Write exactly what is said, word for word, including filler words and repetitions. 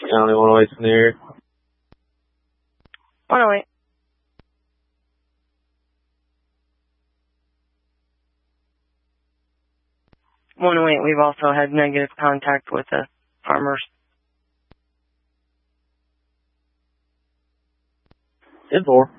County, one oh eight in the area. one oh eight. one oh eight, we've also had negative contact with the farmers. ten four.